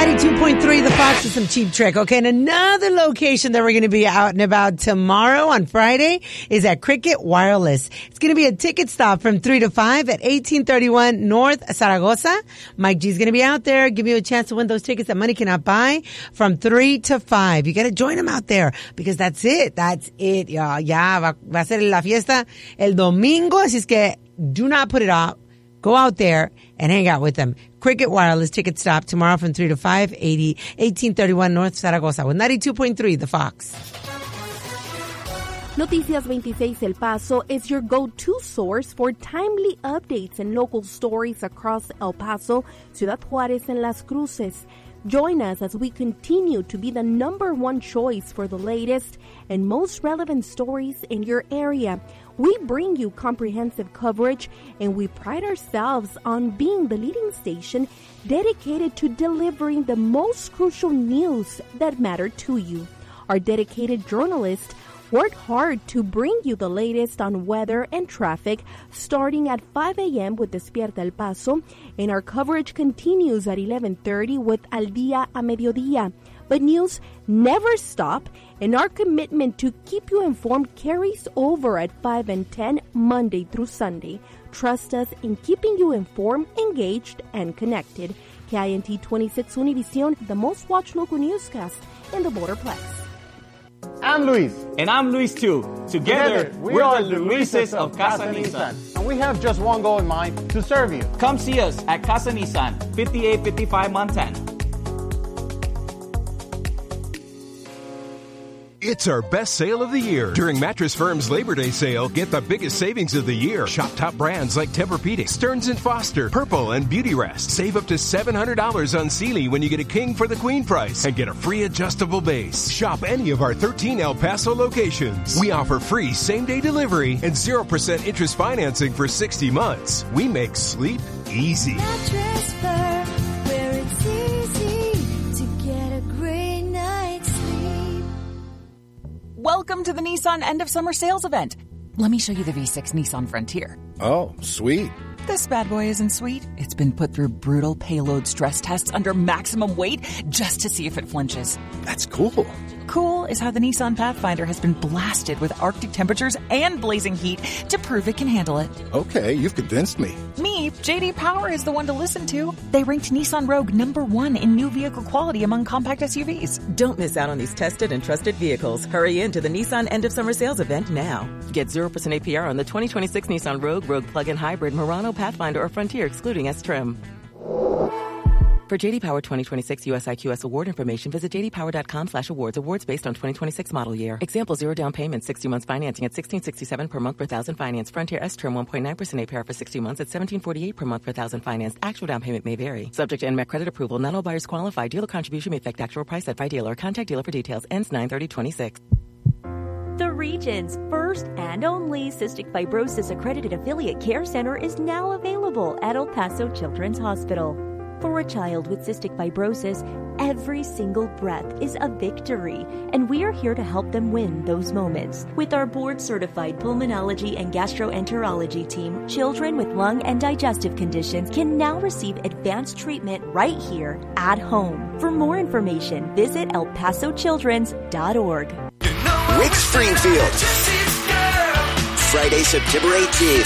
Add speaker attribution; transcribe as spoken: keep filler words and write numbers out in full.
Speaker 1: ninety-two point three The Fox is some Cheap Trick. Okay, and another location that we're going to be out and about tomorrow on Friday is at Cricket Wireless. It's going to be a ticket stop from three to five at eighteen thirty-one North Zaragoza. Mike G's going to be out there, give you a chance to win those tickets that money cannot buy from three to five. You got to join them out there because that's it. That's it, y'all. Ya va, va a ser la fiesta el domingo, así es que do not put it off. Go out there and hang out with them. Cricket Wireless ticket stop tomorrow from three to five, eighty, eighteen thirty-one North Zaragoza with ninety-two point three The Fox.
Speaker 2: Noticias veintiséis El Paso is your go-to source for timely updates and local stories across El Paso, Ciudad Juárez, and Las Cruces. Join us as we continue to be the number one choice for the latest and most relevant stories in your area. We bring you comprehensive coverage, and we pride ourselves on being the leading station dedicated to delivering the most crucial news that matter to you. Our dedicated journalists work hard to bring you the latest on weather and traffic starting at five a.m. with Despierta El Paso, and our coverage continues at eleven thirty with Al Día a Mediodía. But news never stop, and our commitment to keep you informed carries over at five and ten Monday through Sunday. Trust us in keeping you informed, engaged, and connected. K I N T twenty-six Univision, the most watched local newscast in the Borderplex.
Speaker 3: I'm Luis.
Speaker 4: And I'm Luis too. Together,
Speaker 3: Together we
Speaker 4: we're
Speaker 3: are
Speaker 4: the Luises of Casa Nissan.
Speaker 3: And we have just one goal in mind, to serve you.
Speaker 4: Come see us at Casa Nissan, fifty-eight fifty-five Montana.
Speaker 5: It's our best sale of the year. During Mattress Firm's Labor Day sale, get the biggest savings of the year. Shop top brands like Tempur-Pedic, Stearns and Foster, Purple, and Beautyrest. Save up to seven hundred dollars on Sealy when you get a king for the queen price and get a free adjustable base. Shop any of our thirteen El Paso locations. We offer free same-day delivery and zero percent interest financing for sixty months. We make sleep easy.
Speaker 6: Mattress Firm, where it's easy to get a great night's sleep.
Speaker 7: Welcome to the Nissan End of Summer Sales event. Let me show you the V six Nissan Frontier.
Speaker 8: Oh, sweet.
Speaker 7: This bad boy isn't sweet. It's been put through brutal payload stress tests under maximum weight just to see if it flinches.
Speaker 8: That's cool.
Speaker 7: Cool is how the Nissan Pathfinder has been blasted with Arctic temperatures and blazing heat to prove it can handle it.
Speaker 8: Okay, you've convinced me.
Speaker 7: Me, J D Power is the one to listen to. They ranked Nissan Rogue number one in new vehicle quality among compact S U Vs.
Speaker 9: Don't miss out on these tested and trusted vehicles. Hurry in to the Nissan End of Summer Sales event now. Get zero percent A P R on the twenty twenty-six Nissan Rogue, Rogue Plug-in Hybrid, Murano, Pathfinder, or Frontier, excluding S-Trim. For J D Power twenty twenty-six U S I Q S award information, visit j d power dot com slash awards. Awards based on twenty twenty-six model year. Example, zero down payment, sixty months financing at sixteen sixty-seven per month per thousand finance. Frontier S-Trim one point nine percent A P R for sixty months at seventeen forty-eight per month per thousand finance. Actual down payment may vary. Subject to N M A C credit approval. Not all buyers qualify. Dealer contribution may affect actual price set by dealer. Contact dealer for details. Ends nine thirty twenty-six.
Speaker 10: The region's first and only cystic fibrosis accredited affiliate care center is now available at El Paso Children's Hospital. For a child with cystic fibrosis, every single breath is a victory, and we are here to help them win those moments. With our board-certified pulmonology and gastroenterology team, children with lung and digestive conditions can now receive advanced treatment right here at home. For more information, visit el paso children's dot org.
Speaker 11: Rick Springfield, Friday, September eighteenth.